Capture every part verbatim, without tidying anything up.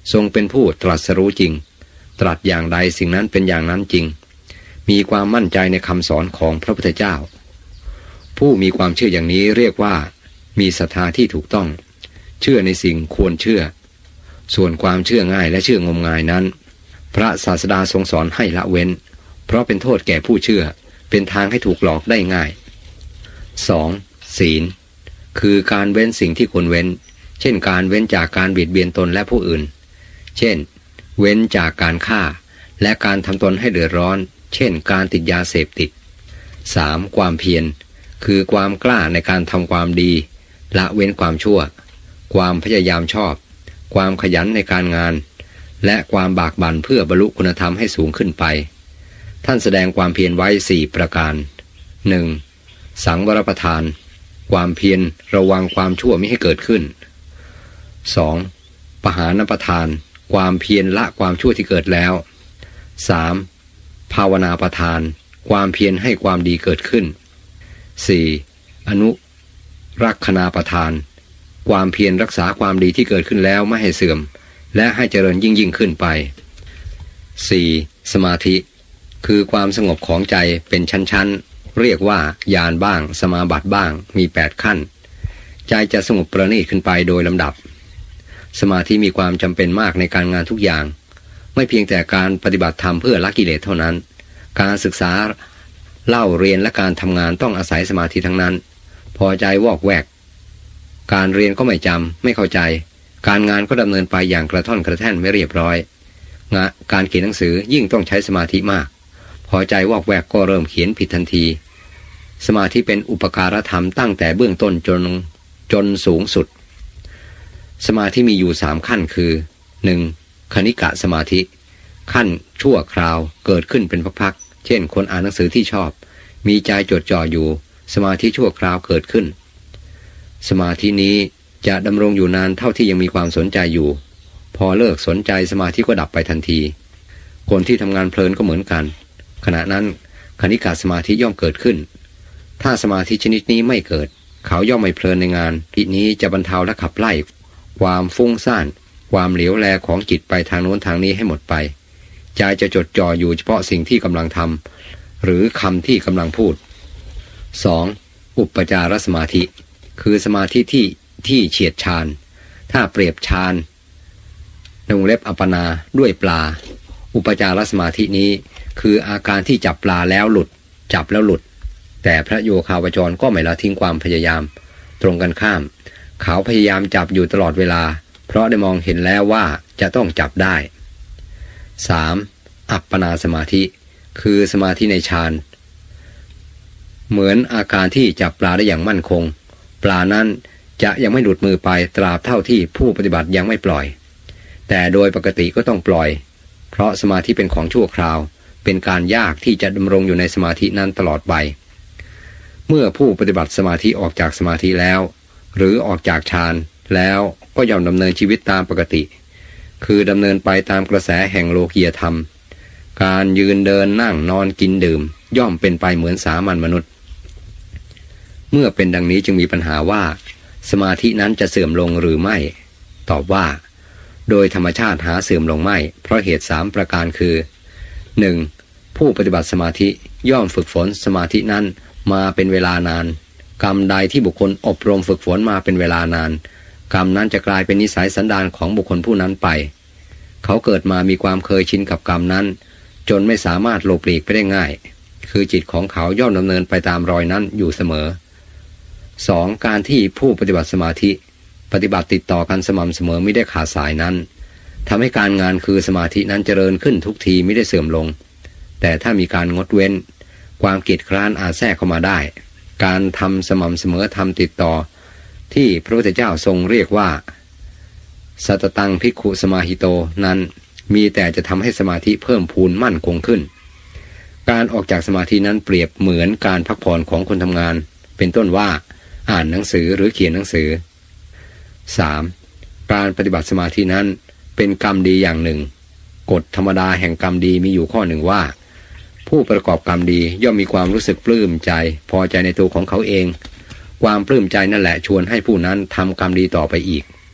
ทรงเป็นผู้ตรัสรู้จริงตรัสอย่างใดสิ่งนั้นเป็นอย่างนั้นจริงมีความมั่นใจในคำสอนของพระพุทธเจ้าผู้มีความเชื่ออย่างนี้เรียกว่ามีศรัทธาที่ถูกต้องเชื่อในสิ่งควรเชื่อส่วนความเชื่อง่ายและเชื่องมงายนั้นพระศาสดาทรงสอนให้ละเว้นเพราะเป็นโทษแก่ผู้เชื่อเป็นทางให้ถูกหลอกได้ง่าย สอง. ศีลคือการเว้นสิ่งที่ควรเว้นเช่นการเว้นจากการเบียดเบียนตนและผู้อื่นเช่นเว้นจากการฆ่าและการทำตนให้เดือดร้อนเช่นการติดยาเสพติด สาม. ความเพียรคือความกล้าในการทำความดีละเว้นความชั่วความพยายามชอบความขยันในการงานและความบากบั่นเพื่อบรรลุคุณธรรมให้สูงขึ้นไปท่านแสดงความเพียรไว้สี่ประการ หนึ่ง. สังวรประทานความเพียรระวังความชั่วมิให้เกิดขึ้น สอง. ปหานประทานความเพียรละความชั่วที่เกิดแล้ว สาม. ภาวนาประทานความเพียรให้ความดีเกิดขึ้น สี่. อนุรักขณาประทานความเพียรรักษาความดีที่เกิดขึ้นแล้วไม่ให้เสื่อมและให้เจริญยิ่งยิ่งขึ้นไป สี่. สมาธิคือความสงบของใจเป็นชั้นๆเรียกว่าญาณบ้างสมาบัติบ้างมีแปดขั้นใจจะสงบประณีตขึ้นไปโดยลำดับสมาธิมีความจำเป็นมากในการงานทุกอย่างไม่เพียงแต่การปฏิบัติธรรมเพื่อละกิเลสเท่านั้นการศึกษาเล่าเรียนและการทำงานต้องอาศัยสมาธิทั้งนั้นพอใจวอกแวกการเรียนก็ไม่จำไม่เข้าใจการงานก็ดำเนินไปอย่างกระท่อนกระแท่นไม่เรียบร้อยงะการเขียนหนังสือยิ่งต้องใช้สมาธิมากพอใจวอกแวกก็เริ่มเขียนผิดทันทีสมาธิเป็นอุปการธรรมตั้งแต่เบื้องต้นจนจนสูงสุดสมาธิมีอยู่สามขั้นคือ หนึ่ง. คณิกะสมาธิขั้นชั่วคราวเกิดขึ้นเป็นพักๆเช่นคนอ่านหนังสือที่ชอบมีใจจดจ่ออยู่สมาธิชั่วคราวเกิดขึ้นสมาธินี้จะดำรงอยู่นานเท่าที่ยังมีความสนใจอยู่พอเลิกสนใจสมาธิก็ดับไปทันทีคนที่ทำงานเพลินก็เหมือนกันขณะนั้นคณิกะสมาธิย่อมเกิดขึ้นถ้าสมาธิชนิดนี้ไม่เกิดเขาย่อมไม่เพลินในงานที่นี้จะบรรเทาและขับไล่ความฟุ้งซ่านความเหลียวแลของจิตไปทางโน้นทางนี้ให้หมดไปใจจะจดจ่ออยู่เฉพาะสิ่งที่กำลังทำหรือคำที่กำลังพูด สอง. อุปจารสมาธิคือสมาธิที่ที่เฉียดฌานถ้าเปรียบฌานในวงเล็บอัปปนาด้วยปลาอุปจารสมาธินี้คืออาการที่จับปลาแล้วหลุดจับแล้วหลุดแต่พระโยคาวจรก็ไม่ละทิ้งความพยายามตรงกันข้ามเขาพยายามจับอยู่ตลอดเวลาเพราะได้มองเห็นแล้วว่าจะต้องจับได้ สาม. อัปปนาสมาธิคือสมาธิในฌานเหมือนอาการที่จับปลาได้อย่างมั่นคงปลานั้นจะยังไม่หลุดมือไปตราบเท่าที่ผู้ปฏิบัติยังไม่ปล่อยแต่โดยปกติก็ต้องปล่อยเพราะสมาธิเป็นของชั่วคราวเป็นการยากที่จะดำรงอยู่ในสมาธินั้นตลอดไปเมื่อผู้ปฏิบัติสมาธิออกจากสมาธิแล้วหรือออกจากฌานแล้วก็ย่อมดำเนินชีวิตตามปกติคือดำเนินไปตามกระแสแห่งโลกียธรรมการยืนเดินนั่งนอนกินดื่มย่อมเป็นไปเหมือนสามัญมนุษย์เมื่อเป็นดังนี้จึงมีปัญหาว่าสมาธินั้นจะเสื่อมลงหรือไม่ตอบว่าโดยธรรมชาติหาเสื่อมลงไม่เพราะเหตุสามประการคือ หนึ่ง. ผู้ปฏิบัติสมาธิย่อมฝึกฝนสมาธินั้นมาเป็นเวลานานกรรมใดที่บุคคลอบรมฝึกฝนมาเป็นเวลานานกรรมนั้นจะกลายเป็นนิสัยสันดานของบุคคลผู้นั้นไปเขาเกิดมามีความเคยชินกับกรรมนั้นจนไม่สามารถหลบหลีกไปได้ง่ายคือจิตของเขาย่อมดำเนินไปตามรอยนั้นอยู่เสมอ สอง. การที่ผู้ปฏิบัติสมาธิปฏิบัติติดต่อกันสม่ำเสมอไม่ได้ขาดสายนั้นทำให้การงานคือสมาธินั้นเจริญขึ้นทุกทีไม่ได้เสื่อมลงแต่ถ้ามีการงดเว้นความเกียจคร้านอาจแทรกเข้ามาได้การทำสม่ำเสมอทำติดต่อที่พระพุทธเจ้าทรงเรียกว่าสัตตังภิกขุสมาหิโตนั้นมีแต่จะทำให้สมาธิเพิ่มพูนมั่นคงขึ้นการออกจากสมาธินั้นเปรียบเหมือนการพักผ่อนของคนทำงานเป็นต้นว่าอ่านหนังสือหรือเขียนหนังสือ สาม. การปฏิบัติสมาธินั้นเป็นกรรมดีอย่างหนึ่งกฎธรรมดาแห่งกรรมดีมีอยู่ข้อหนึ่งว่าผู้ประกอบกรรมดีย่อมมีความรู้สึกปลื้มใจพอใจในตัวของเขาเองความปลื้มใจนั่นแหละชวนให้ผู้นั้นทำกรรมดีต่อไปอีก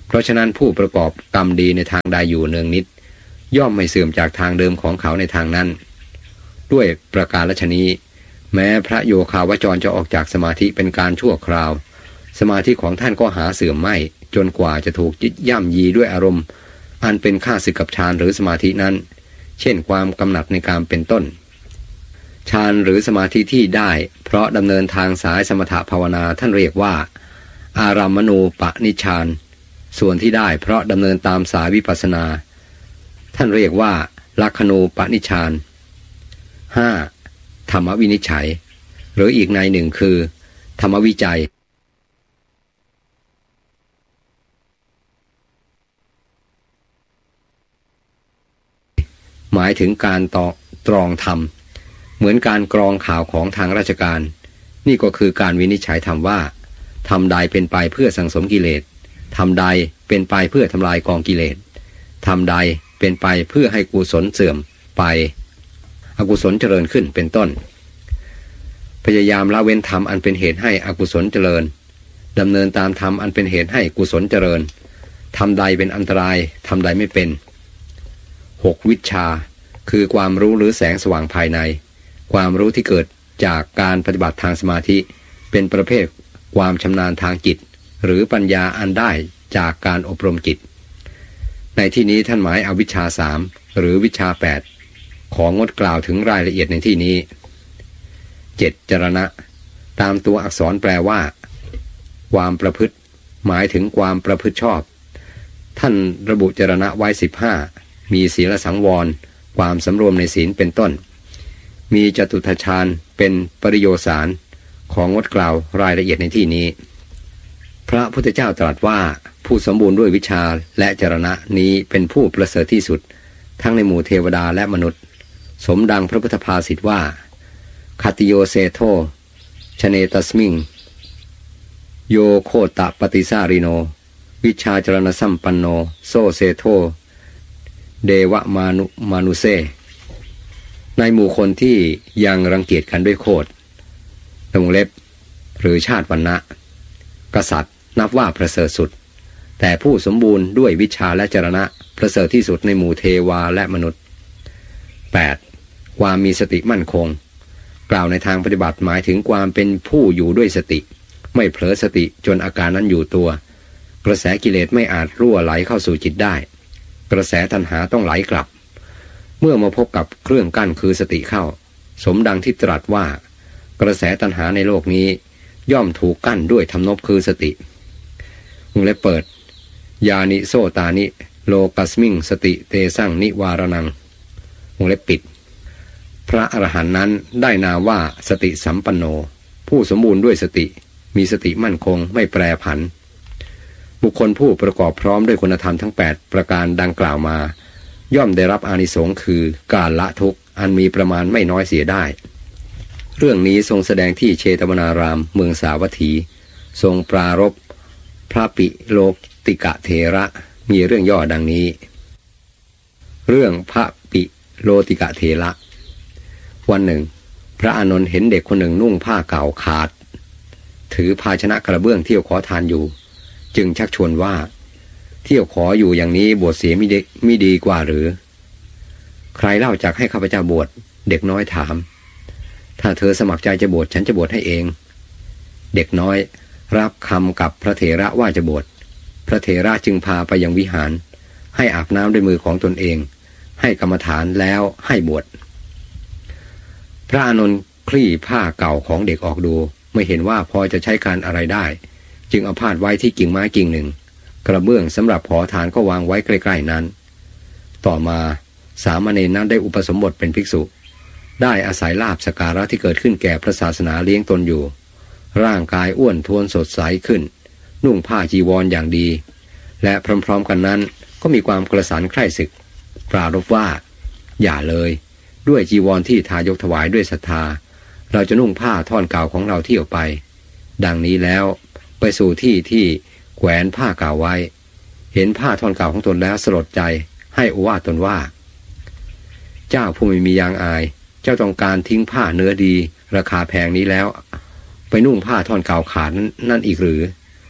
เพราะฉะนั้นผู้ประกอบกรรมดีในทางใดอยู่เนืองนิดย่อมไม่เสื่อมจากทางเดิมของเขาในทางนั้นด้วยประการฉะนี้แม้พระโยคาวจรจะออกจากสมาธิเป็นการชั่วคราวสมาธิของท่านก็หาเสื่อมไม่จนกว่าจะถูกยึดย่ำยีด้วยอารมณ์อันเป็นข้าศึกกับฌานหรือสมาธินั้นเช่นความกำหนัดในการเป็นต้นฌานหรือสมาธิที่ได้เพราะดำเนินทางสายสมถภาวนาท่านเรียกว่าอารามณูปนิชฌานส่วนที่ได้เพราะดำเนินตามสายวิปัสสนาท่านเรียกว่าลักขณูปนิชฌาน ห้า. ธรรมวินิจฉัยหรืออีกในหนึ่งคือธรรมวิจัยหมายถึงการตอกตรองธรรมเหมือนการกรองข่าวของทางราชการนี่ก็คือการวินิจฉัยธรรมว่าธรรมใดเป็นไปเพื่อสังสมกิเลสธรรมใดเป็นไปเพื่อทำลายกองกิเลสธรรมใดเป็นไปเพื่อให้กุศลเสื่อมไปอกุศลเจริญขึ้นเป็นต้นพยายามละเว้นธรรมอันเป็นเหตุให้อกุศลเจริญดำเนินตามธรรมอันเป็นเหตุให้กุศลเจริญธรรมใดเป็นอันตรายธรรมใดไม่เป็นหกวิชชาคือความรู้หรือแสงสว่างภายในความรู้ที่เกิดจากการปฏิบัติทางสมาธิเป็นประเภทความชำนาญทางจิตหรือปัญญาอันได้จากการอบรมจิตในที่นี้ท่านหมายเอาวิชชาสามหรือวิชชาแปดของงดกล่าวถึงรายละเอียดในที่นี้เจ็ดจรณะตามตัวอักษรแปลว่าความประพฤติหมายถึงความประพฤติชอบท่านระบุจรณะไว้สิบห้ามีศีลสังวรความสำรวมในศีลเป็นต้นมีจตุทัชฌานเป็นปริโยสารของงดกล่าวรายละเอียดในที่นี้พระพุทธเจ้าตรัสว่าผู้สมบูรณ์ด้วยวิชาและจรณะนี้เป็นผู้ประเสริฐที่สุดทั้งในหมู่เทวดาและมนุษย์สมดังพระพุทธภาษิตว่าคติโยเซโธชเนตัสมิงโยโคตะปฏิสาริโนวิชาจรณสัมปันโนโซเซโธเดวะมานุมานุเซในหมู่คนที่ยังรังเกียจกันด้วยโคตรตรงเล็บหรือชาติวรรณะกษัตริย์นับว่าประเสริฐสุดแต่ผู้สมบูรณ์ด้วยวิชาและจรณะประเสริฐที่สุดในหมู่เทวาและมนุษย์ แปด. ความมีสติมั่นคงกล่าวในทางปฏิบัติหมายถึงความเป็นผู้อยู่ด้วยสติไม่เผลอสติจนอาการนั้นอยู่ตัวกระแสกิเลสไม่อาจรั่วไหลเข้าสู่จิตได้กระแสตัณหาต้องไหลกลับเมื่อมาพบกับเครื่องกั้นคือสติเข้าสมดังที่ตรัสว่ากระแสตัณหาในโลกนี้ย่อมถูกกั้นด้วยธรรมนพคือสติวงเล็บเปิดยานิโซตานิโลกัสมิงสติเตสั่งนิวารนังวงเล็บปิดพระอรหันต์นั้นได้นามว่าสติสัมปันโนผู้สมบูรณ์ด้วยสติมีสติมั่นคงไม่แปรผันบุคคลผู้ประกอบพร้อมด้วยคุณธรรมทั้งแปดประการดังกล่าวมาย่อมได้รับอานิสงส์คือการละทุกข์อันมีประมาณไม่น้อยเสียได้เรื่องนี้ทรงแสดงที่เชตวนารามเมืองสาวัตถีทรงปรารภพระปิโลติกะเถระมีเรื่องย่อดังนี้เรื่องพระปิโลติกะเถระวันหนึ่งพระอานนท์เห็นเด็กคนหนึ่งนุ่งผ้าเก่าขาดถือภาชนะกระเบื้องเที่ยวขอทานอยู่จึงชักชวนว่าเที่ยวขออยู่อย่างนี้บวชเสียมิได้มิดีกว่าหรือใครเล่าจักให้ข้าพเจ้าบวชเด็กน้อยถามถ้าเธอสมัครใจจะบวชฉันจะบวชให้เองเด็กน้อยรับคำกับพระเถระว่าจะบวชพระเถระจึงพาไปยังวิหารให้อาบน้ำด้วยมือของตนเองให้กรรมฐานแล้วให้บวชพระอานนท์คลี่ผ้าเก่าของเด็กออกดูไม่เห็นว่าพอจะใช้การอะไรได้จึงเอาพาดไว้ที่กิ่งไม้กิ่งหนึ่งกระเบื้องสำหรับขอทานก็วางไว้ใกล้ๆนั้นต่อมาสามเณรนั้นได้อุปสมบทเป็นภิกษุได้อาศัยลาภสักการะที่เกิดขึ้นแก่พระศาสนาเลี้ยงตนอยู่ร่างกายอ้วนท้วนสดใสขึ้นนุ่งผ้าจีวร อ, อย่างดีและพร้อมๆกันนั้นก็มีความกระสันใคร่ศึกปรารภว่าอย่าเลยด้วยจีวรที่ทายกถวายด้วยศรัทธาเราจะนุ่งผ้าท่อนเก่าของเราเที่ยวไปดังนี้แล้วไปสู่ที่ที่แขวนผ้าเก่าไว้เห็นผ้าท่อนเก่าของตนแล้วสลดใจให้โอวาทตนว่าเจ้าผู้ไม่มียางอายเจ้าต้องการทิ้งผ้าเนื้อดีราคาแพงนี้แล้วไปนุ่งผ้าท่อนเก่าขาดนั่นอีกหรือ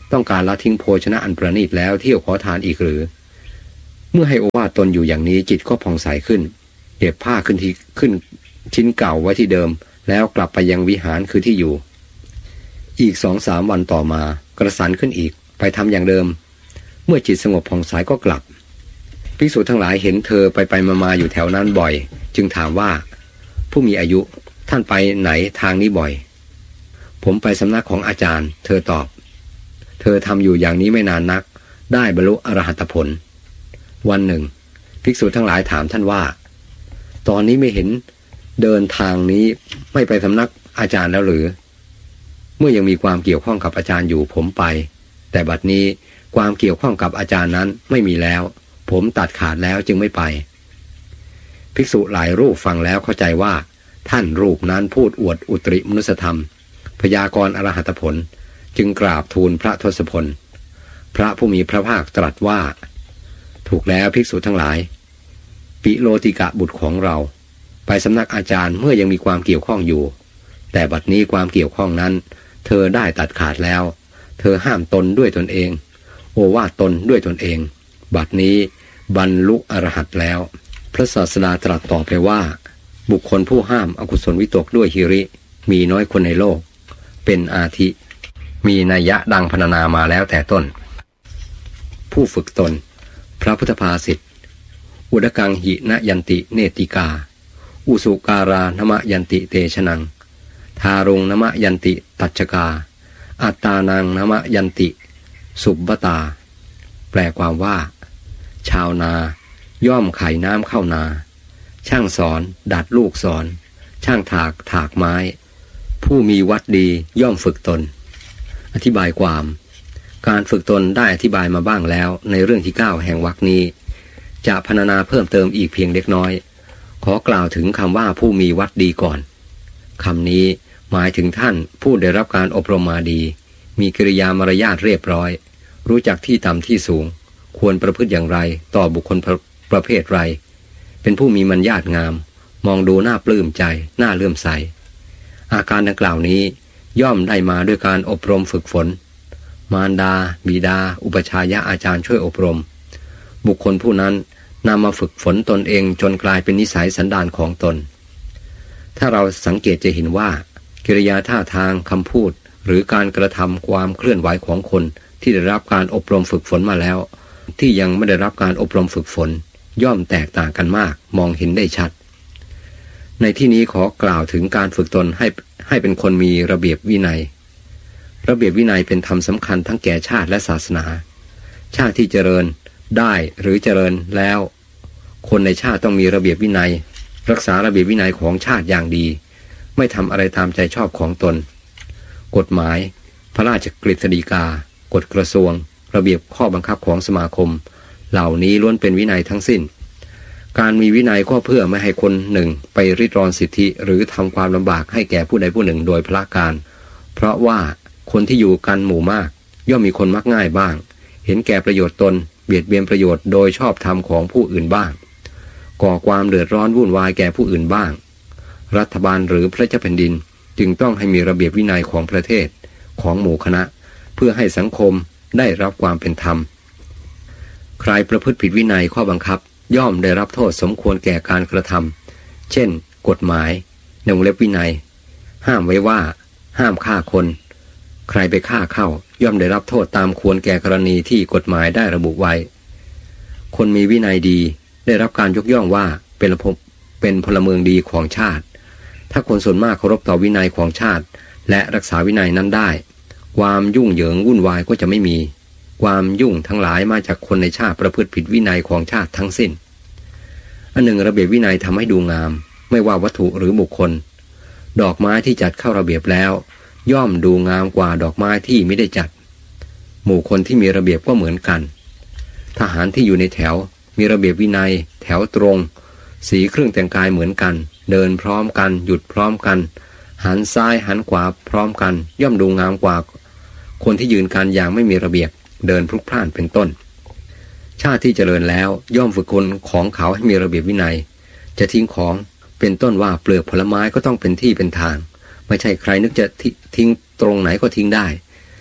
ต้องการละทิ้งโภชนะอันประณีตแล้วเที่ยวขอทานอีกหรือเมื่อให้โอวาทตนอยู่อย่างนี้จิตก็ผ่องใสขึ้นเก็บผ้าขึ้นที่ขึ้นชิ้นเก่าไว้ที่เดิมแล้วกลับไปยังวิหารคือที่อยู่อีกสองสามวันต่อมากระสันขึ้นอีกไปทำอย่างเดิมเมื่อจิตสงบผ่องใสก็กลับภิกษุทั้งหลายเห็นเธอไปไปมาๆอยู่แถวนั้นบ่อยจึงถามว่าผู้มีอายุท่านไปไหนทางนี้บ่อยผมไปสำนักของอาจารย์เธอตอบเธอทำอยู่อย่างนี้ไม่นานนักได้บรรลุอรหัตผลวันหนึ่งภิกษุทั้งหลายถามท่านว่าตอนนี้ไม่เห็นเดินทางนี้ไม่ไปสำนักอาจารย์แล้วหรือเมื่อยังมีความเกี่ยวข้องกับอาจารย์อยู่ผมไปแต่บัดนี้ความเกี่ยวข้องกับอาจารย์นั้นไม่มีแล้วผมตัดขาดแล้วจึงไม่ไปภิกษุหลายรูปฟังแล้วเข้าใจว่าท่านรูปนั้นพูดอวดอุตริมนุสธรรมพยากรณ์อรหัตผลจึงกราบทูลพระทศพลพระผู้มีพระภาคตรัสว่าถูกแล้วภิกษุทั้งหลายปิโลติกะบุตรของเราไปสำนักอาจารย์เมื่อยังมีความเกี่ยวข้องอยู่แต่บัดนี้ความเกี่ยวข้องนั้นเธอได้ตัดขาดแล้วเธอห้ามตนด้วยตนเองโอวาทตนด้วยตนเองบัดนี้บรรลุอรหัตแล้วพระศาสดาตรัสต่อไปว่าบุคคลผู้ห้ามอกุศลวิตกด้วยหิริมีน้อยคนในโลกเป็นอาทิมีนัยยะดังพรรณนามาแล้วแต่ต้นผู้ฝึกตนพระพุทธภาษิตอุดกังหินะยันติเนติกาอุสุการานมะยันติเตชนังทารุงนมะยันติตัจจกาอัตตานังนมะยันติสุบบตาแปลความว่าชาวนาย่อมไขน้ำเข้านาช่างสอนดัดลูกสอนช่างถากถากไม้ผู้มีวัดดีย่อมฝึกตนอธิบายความการฝึกตนได้อธิบายมาบ้างแล้วในเรื่องที่เก้าแห่งวรรคนี้จะพรรณนาเพิ่มเติมอีกเพียงเล็กน้อยขอกล่าวถึงคำว่าผู้มีวัดดีก่อนคำนี้หมายถึงท่านผู้ได้รับการอบรมมาดีมีกิริยามารยาทเรียบร้อยรู้จักที่ต่ำที่สูงควรประพฤติอย่างไรต่อบุคคลประประเภทไรเป็นผู้มีมัญญาตงามมองดูน่าปลื้มใจน่าเลื่อมใสอาการดังกล่าวนี้ย่อมได้มาด้วยการอบรมฝึกฝนมารดาบิดาอุปชายะอาจารย์ช่วยอบรมบุคคลผู้นั้นนำมาฝึกฝนตนเองจนกลายเป็นนิสัยสันดานของตนถ้าเราสังเกตจะเห็นว่ากิริยาท่าทางคำพูดหรือการกระทำความเคลื่อนไหวของคนที่ได้รับการอบรมฝึกฝนมาแล้วที่ยังไม่ได้รับการอบรมฝึกฝนย่อมแตกต่างกันมากมองเห็นได้ชัดในที่นี้ขอกล่าวถึงการฝึกตนให้ให้เป็นคนมีระเบียบวินัยระเบียบวินัยเป็นธรรมสำคัญทั้งแก่ชาติและศาสนาชาติที่เจริญได้หรือเจริญแล้วคนในชาติต้องมีระเบียบวินัยรักษาระเบียบวินัยของชาติอย่างดีไม่ทำอะไรตามใจชอบของตนกฎหมายพระราชกฤษฎีกากฎกระทรวงระเบียบข้อบังคับของสมาคมเหล่านี้ล้วนเป็นวินัยทั้งสิ้นการมีวินัยก็เพื่อไม่ให้คนหนึ่งไปริดรอนสิทธิหรือทำความลำบากให้แก่ผู้ใดผู้หนึ่งโดยพละการเพราะว่าคนที่อยู่กันหมู่มากย่อมมีคนมักง่ายบ้างเห็นแก่ประโยชน์ตนเบียดเบียนประโยชน์โดยชอบธรรมของผู้อื่นบ้างก่อความเดือดร้อนวุ่นวายแก่ผู้อื่นบ้างรัฐบาลหรือพระเจ้าแผ่นดินจึงต้องให้มีระเบียบวินัยของประเทศของหมู่คณะเพื่อให้สังคมได้รับความเป็นธรรมใครประพฤติผิดวินัยข้อบังคับย่อมได้รับโทษสมควรแก่การกระทำเช่นกฎหมายในวงเล็บวินัยห้ามไว้ว่าห้ามฆ่าคนใครไปฆ่าเข้าย่อมได้รับโทษตามควรแก่กรณีที่กฎหมายได้ระบุไว้คนมีวินัยดีได้รับการยกย่องว่าเป็นเป็นพลเมืองดีของชาติถ้าคนส่วนมากเคารพต่อวินัยของชาติและรักษาวินัยนั้นได้ความยุ่งเหยิงวุ่นวายก็จะไม่มีความยุ่งทั้งหลายมาจากคนในชาติประพฤติผิดวินัยของชาติทั้งสิ้นอันหนึ่งระเบียบวินัยทำให้ดูงามไม่ว่าวัตถุหรือบุคคลดอกไม้ที่จัดเข้าระเบียบแล้วย่อมดูงามกว่าดอกไม้ที่ไม่ได้จัดหมู่คนที่มีระเบียบก็เหมือนกันทหารที่อยู่ในแถวมีระเบียบวินัยแถวตรงสีเครื่องแต่งกายเหมือนกันเดินพร้อมกันหยุดพร้อมกันหันซ้ายหันขวาพร้อมกันย่อมดูงามกว่าคนที่ยืนกันอย่างไม่มีระเบียบเดินพลุกพล่านเป็นต้นชาติที่เจริญแล้วย่อมฝึกคนของเขาให้มีระเบียบวินัยจะทิ้งของเป็นต้นว่าเปลือกผลไม้ก็ต้องเป็นที่เป็นทางไม่ใช่ใครนึกจะทิ้งตรงไหนก็ทิ้งได้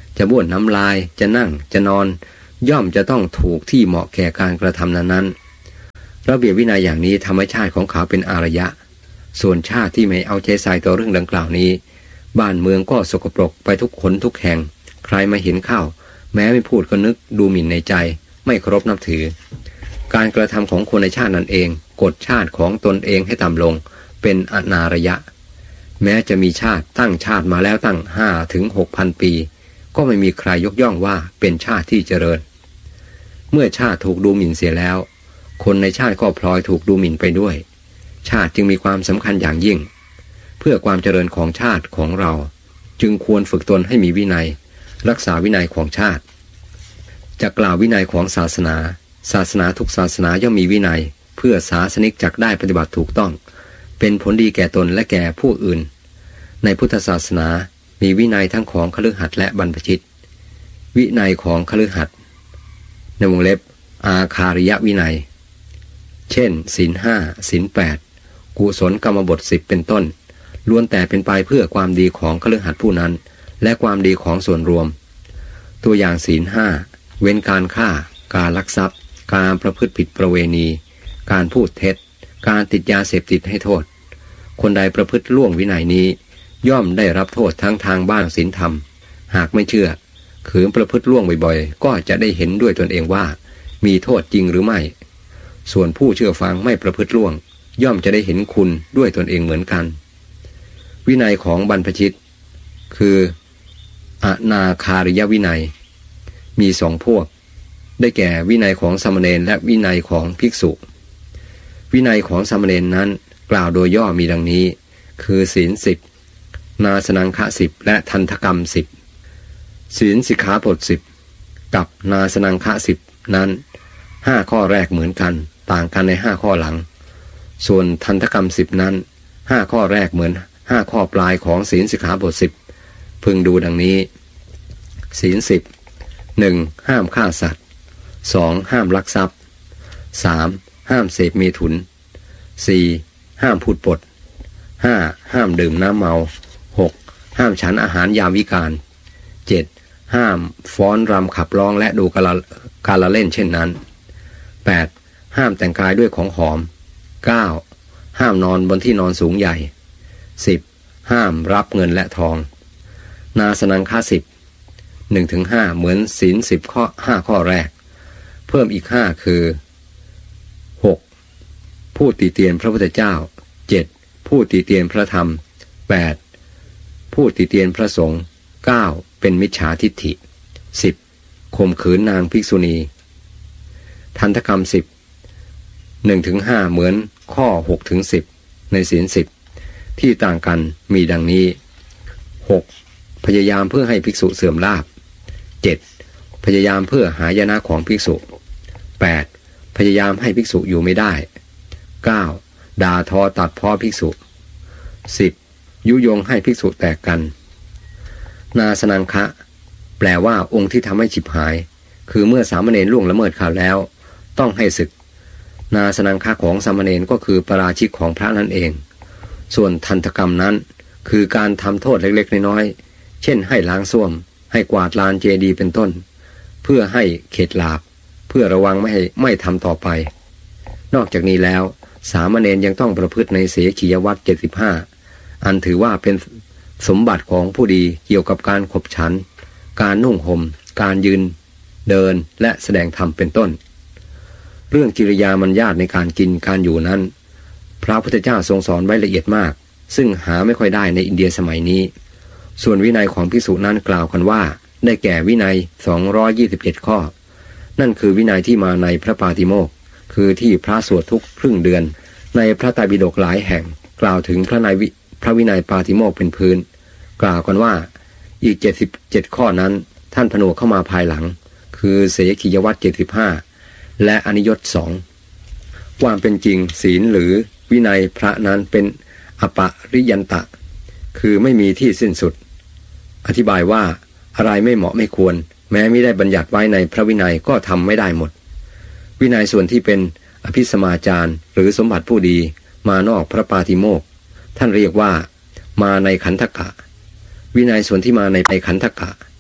จะบ้วนน้ำลายจะนั่งจะนอนย่อมจะต้องถูกที่เหมาะแก่การกระทำนั้นๆระเบียบวินัยอย่างนี้ธรรมชาติของเขาเป็นอารยะส่วนชาติที่ไม่เอาใจใส่ต่อเรื่องดังกล่าวนี้บ้านเมืองก็สกปรกไปทุกคนทุกแห่งใครมาเห็นเข้าแม้ไม่พูดก็นึกดูหมิ่นในใจไม่เคารพนับถือการกระทำของคนในชาตินั้นเองกดชาติของตนเองให้ต่ำลงเป็นอนารยะแม้จะมีชาติตั้งชาติมาแล้วตั้งห้าถึงหกพันปีก็ไม่มีใครยกย่องว่าเป็นชาติที่เจริญเมื่อชาติถูกดูหมิ่นเสียแล้วคนในชาติก็พลอยถูกดูหมิ่นไปด้วยชาติจึงมีความสำคัญอย่างยิ่งเพื่อความเจริญของชาติของเราจึงควรฝึกตนให้มีวินัยรักษาวินัยของชาติจะกล่าววินัยของศาสนาศาสนาทุกศาสนาย่อมมีวินัยเพื่อศาสนิกจักได้ปฏิบัติถูกต้องเป็นผลดีแก่ตนและแก่ผู้อื่นในพุทธศาสนามีวินัยทั้งของคฤหัสถ์และบรรพชิตวินัยของคฤหัสถ์ในวงเล็บอาคาริยวินัยเช่นศีลห้าศีลแปดกุศลกรรมบทสิบเป็นต้นล้วนแต่เป็นไปเพื่อความดีของคฤหัสถ์ผู้นั้นและความดีของส่วนรวมตัวอย่างศีลห้าเว้นการฆ่าการลักทรัพย์การประพฤติผิดประเวณีการพูดเท็จการติดยาเสพติดให้โทษคนใดประพฤติล่วงวินัยนี้ย่อมได้รับโทษทั้งทางบ้านศีลธรรมหากไม่เชื่อขืนประพฤติล่วงบ่อยๆก็จะได้เห็นด้วยตนเองว่ามีโทษจริงหรือไม่ส่วนผู้เชื่อฟังไม่ประพฤติล่วงย่อมจะได้เห็นคุณด้วยตนเองเหมือนกันวินัยของบรรพชิตคืออนาคาริยวินัยมีสองพวกได้แก่วินัยของสามเณรและวินัยของภิกษุวินัยของสามเณรนั้นกล่าวโดยย่อมีดังนี้คือศีลสิบนาสนังคะสิบและทันทกรรมสิบศีลสิกขาบทสิบกับนาสนังคะสิบนั้นห้าข้อแรกเหมือนกันต่างกันในห้าข้อหลังส่วนทันทกรรมสิบนั้นห้าข้อแรกเหมือนห้าข้อปลายของศีลสิกขาบทสิบพึงดูดังนี้ศีลสิบหนึ่งห้ามฆ่าสัตว์สองห้ามลักทรัพย์สามห้ามเสพเมถุนสี่ห้ามพูดปดห้าห้ามดื่มน้ำเมาหกห้ามฉันอาหารยามวิกาลเจ็ดห้ามฟ้อนรำขับร้องและดูการละการละเล่นเช่นนั้นแปดห้ามแต่งกายด้วยของหอมเก้าห้ามนอนบนที่นอนสูงใหญ่สิบห้ามรับเงินและทองนาสนังคะสิบหนึ่งถึงห้าเหมือนศีลสิบข้อห้าข้อแรกเพิ่มอีกห้าคือหกผู้ติเตียนพระพุทธเจ้าเจ็ดผู้ติเตียนพระธรรมแปดผู้ติเตียนพระสงฆ์เก้าเป็นมิจฉาทิฏฐิสิบข่มขืนนางภิกษุณีทันทกรรมสิบหนึ่งถึงห้าเหมือนข้อหกถึงสิบในศีลสิบที่ต่างกันมีดังนี้หกพยายามเพื่อให้ภิกษุเสื่อมลาภเจ็ดพยายามเพื่อหายนะของภิกษุแปดพยายามให้ภิกษุอยู่ไม่ได้เก้าด่าทอตัดพ้อภิกษุสิบยุยงให้ภิกษุแตกกันนาสนังคะแปลว่าองค์ที่ทำให้ฉิบหายคือเมื่อสามเณรล่วงละเมิดเขาแล้วต้องให้ศึกนาสนังคะของสามเณรก็คือปราชิกของพระนั่นเองส่วนทันตกรรมนั้นคือการทำโทษเล็กๆน้อยๆเช่นให้ล้างส้วมให้กวาดลานเจดีย์เป็นต้นเพื่อให้เข็ดหลาบเพื่อระวังไม่ให้ไม่ทำต่อไปนอกจากนี้แล้วสามเณรยังต้องประพฤติในเสขียวัตรเจ็ดสิบห้าอันถือว่าเป็นสมบัติของผู้ดีเกี่ยวกับการขบฉันการนุ่งห่มการยืนเดินและแสดงธรรมเป็นต้นเรื่องกิริยามัญญาตในการกินการอยู่นั้นพระพุทธเจ้าทรงสอนไว้ละเอียดมากซึ่งหาไม่ค่อยได้ในอินเดียสมัยนี้ส่วนวินัยของภิกษุนั้นกล่าวกันว่าได้แก่วินัยสองร้อยยี่สิบเจ็ดข้อนั่นคือวินัยที่มาในพระปาติโมกข์คือที่พระสวดทุกครึ่งเดือนในพระไตรปิฎกหลายแห่งกล่าวถึงพระนายพระวินัยปาติโมกข์เป็นพื้นกล่าวกันว่าอีกเจ็ดสิบเจ็ดข้อนั้นท่านผนวกเข้ามาภายหลังคือเสขียวัตรเจ็ดสิบห้าและอนิยตสองความเป็นจริงศีลหรือวินัยพระนั้นเป็นอปริยันตะคือไม่มีที่สิ้นสุดอธิบายว่าอะไรไม่เหมาะไม่ควรแม้ไม่ได้บัญญัติไว้ในพระวินัยก็ทำไม่ได้หมดวินัยส่วนที่เป็นอภิสมาจารหรือสมบัติผู้ดีมานอกพระปาติโมกข์ท่านเรียกว่ามาในขันธกะวินัยส่วนที่มาในขันธกะ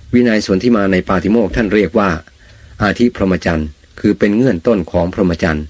วินัยส่วนที่มาในปาฏิโมกข์ท่านเรียกว่าอาทิพรหมจรรย์คือเป็นเงื่อนต้นของพรหมจรรย์